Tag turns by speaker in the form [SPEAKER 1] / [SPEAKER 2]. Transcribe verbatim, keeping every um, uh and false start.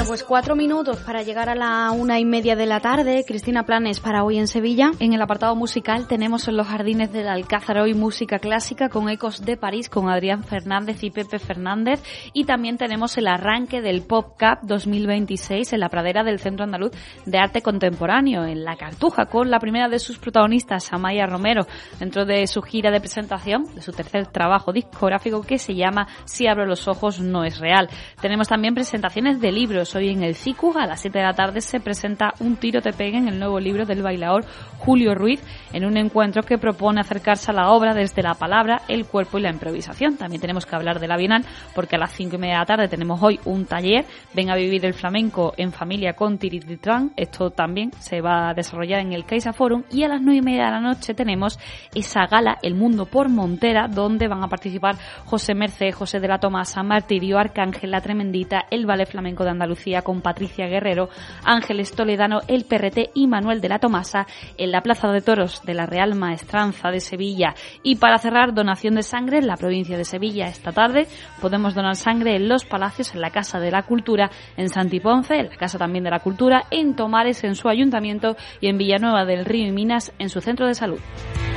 [SPEAKER 1] Pues cuatro minutos para llegar a la una y media de la tarde. Cristina, planes para hoy en Sevilla.
[SPEAKER 2] En el apartado musical tenemos en los jardines del Alcázar hoy música clásica con Ecos de París, con Adrián Fernández y Pepe Fernández. Y también tenemos el arranque del Pop Cup dos mil veintiséis en la pradera del Centro Andaluz de Arte Contemporáneo, en La Cartuja, con la primera de sus protagonistas, Amaya Romero, dentro de su gira de presentación de su tercer trabajo discográfico que se llama Si abro los ojos no es real. Tenemos también presentaciones de libros. Hoy en el C I C U a las siete de la tarde se presenta Un tiro te peguen, el nuevo libro del bailaor Julio Ruiz, en un encuentro que propone acercarse a la obra desde la palabra, el cuerpo y la improvisación. También tenemos que hablar de la Bienal, porque a las cinco y media de la tarde tenemos hoy un taller, Ven a vivir el flamenco en familia con Tirititran. Esto también se va a desarrollar en el Caixa Forum. Y a las nueve y media de la noche tenemos esa gala, El Mundo por Montera, donde van a participar José Merced, José de la Tomasa, Martirio, Arcángel, La Tremendita, el Ballet Flamenco de Andalucía con Patricia Guerrero, Ángeles Toledano, el P R T y Manuel de la Tomasa en la Plaza de Toros de la Real Maestranza de Sevilla. Y para cerrar, donación de sangre en la provincia de Sevilla esta tarde. Podemos donar sangre en Los Palacios, en la Casa de la Cultura, en Santiponce, en la Casa también de la Cultura, en Tomares, en su ayuntamiento, y en Villanueva del Río y Minas, en su centro de salud.